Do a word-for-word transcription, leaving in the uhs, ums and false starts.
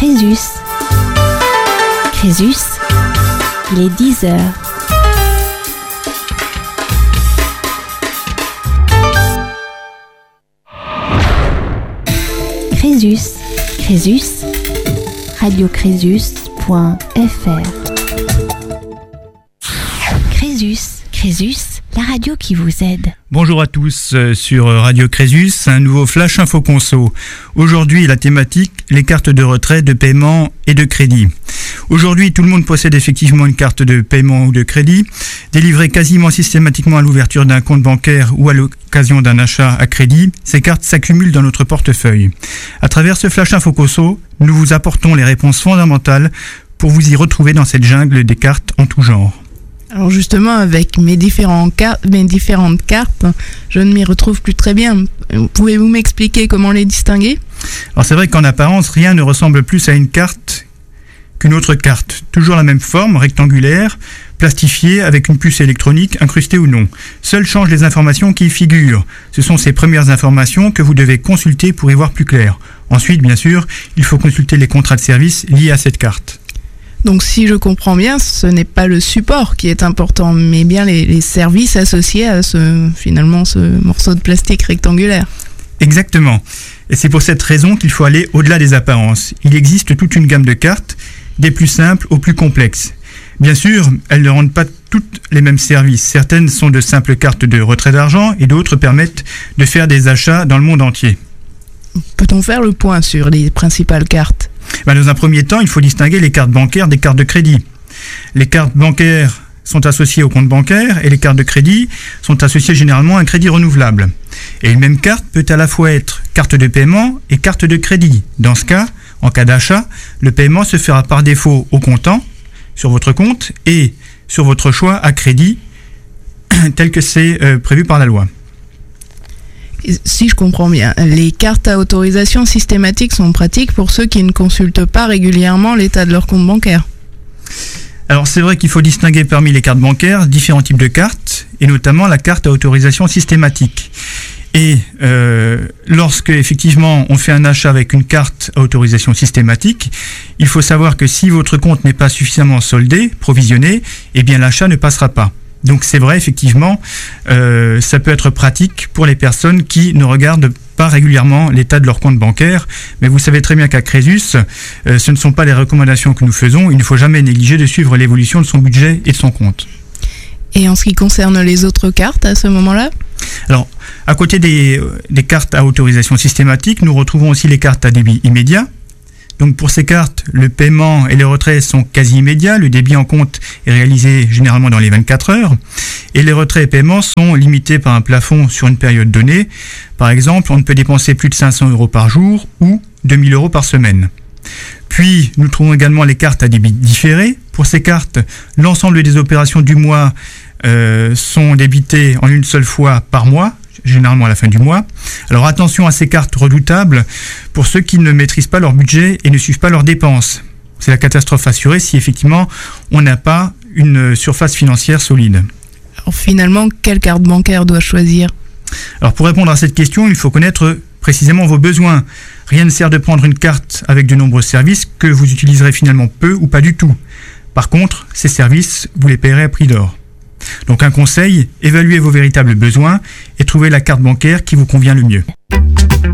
Crésus. Crésus, il est dix heures. Crésus, Crésus, radio crésus point f r. Crésus, Crésus, la radio qui vous aide. Bonjour à tous euh, sur Radio Crésus, un nouveau Flash Info Conso. Aujourd'hui, la thématique, les cartes de retrait, de paiement et de crédit. Aujourd'hui, tout le monde possède effectivement une carte de paiement ou de crédit, délivrée quasiment systématiquement à l'ouverture d'un compte bancaire ou à l'occasion d'un achat à crédit. Ces cartes s'accumulent dans notre portefeuille. À travers ce Flash Info Conso, nous vous apportons les réponses fondamentales pour vous y retrouver dans cette jungle des cartes en tout genre. Alors justement, avec mes, différents car- mes différentes cartes, je ne m'y retrouve plus très bien. Pouvez-vous m'expliquer comment les distinguer ? Alors c'est vrai qu'en apparence, rien ne ressemble plus à une carte qu'une autre carte. Toujours la même forme, rectangulaire, plastifiée, avec une puce électronique incrustée ou non. Seules changent les informations qui y figurent. Ce sont ces premières informations que vous devez consulter pour y voir plus clair. Ensuite, bien sûr, il faut consulter les contrats de service liés à cette carte. Donc si je comprends bien, ce n'est pas le support qui est important, mais bien les, les services associés à ce, finalement, ce morceau de plastique rectangulaire. Exactement. Et c'est pour cette raison qu'il faut aller au-delà des apparences. Il existe toute une gamme de cartes, des plus simples aux plus complexes. Bien sûr, elles ne rendent pas toutes les mêmes services. Certaines sont de simples cartes de retrait d'argent et d'autres permettent de faire des achats dans le monde entier. Peut-on faire le point sur les principales cartes ? Ben, dans un premier temps, il faut distinguer les cartes bancaires des cartes de crédit. Les cartes bancaires sont associées au compte bancaire et les cartes de crédit sont associées généralement à un crédit renouvelable. Et une même carte peut à la fois être carte de paiement et carte de crédit. Dans ce cas, en cas d'achat, le paiement se fera par défaut au comptant, sur votre compte, et sur votre choix à crédit, tel que c'est euh, prévu par la loi. Si je comprends bien, les cartes à autorisation systématique sont pratiques pour ceux qui ne consultent pas régulièrement l'état de leur compte bancaire. Alors c'est vrai qu'il faut distinguer parmi les cartes bancaires différents types de cartes, et notamment la carte à autorisation systématique. Et euh, lorsque effectivement on fait un achat avec une carte à autorisation systématique, il faut savoir que si votre compte n'est pas suffisamment soldé, provisionné, eh bien l'achat ne passera pas. Donc c'est vrai, effectivement, euh, ça peut être pratique pour les personnes qui ne regardent pas régulièrement l'état de leur compte bancaire. Mais vous savez très bien qu'à Crésus, euh, ce ne sont pas les recommandations que nous faisons. Il ne faut jamais négliger de suivre l'évolution de son budget et de son compte. Et en ce qui concerne les autres cartes à ce moment-là ? Alors, à côté des, des cartes à autorisation systématique, nous retrouvons aussi les cartes à débit immédiat. Donc pour ces cartes, le paiement et les retraits sont quasi immédiats. Le débit en compte est réalisé généralement dans les vingt-quatre heures. Et les retraits et paiements sont limités par un plafond sur une période donnée. Par exemple, on ne peut dépenser plus de cinq cents euros par jour ou deux mille euros par semaine. Puis, nous trouvons également les cartes à débit différé. Pour ces cartes, l'ensemble des opérations du mois euh, sont débitées en une seule fois par mois, généralement à la fin du mois. Alors attention à ces cartes redoutables pour ceux qui ne maîtrisent pas leur budget et ne suivent pas leurs dépenses. C'est la catastrophe assurée si effectivement on n'a pas une surface financière solide. Alors finalement, quelle carte bancaire dois-je choisir ? Alors pour répondre à cette question, il faut connaître précisément vos besoins. Rien ne sert de prendre une carte avec de nombreux services que vous utiliserez finalement peu ou pas du tout. Par contre, ces services, vous les paierez à prix d'or. Donc un conseil, évaluez vos véritables besoins et trouvez la carte bancaire qui vous convient le mieux.